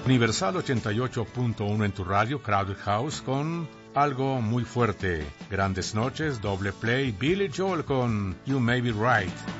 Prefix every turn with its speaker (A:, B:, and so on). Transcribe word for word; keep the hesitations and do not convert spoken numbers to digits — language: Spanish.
A: Universal ochenta y ocho punto uno en tu radio, Crowded House con Algo Muy Fuerte. Grandes Noches, Doble Play, Billy Joel con You May Be Right.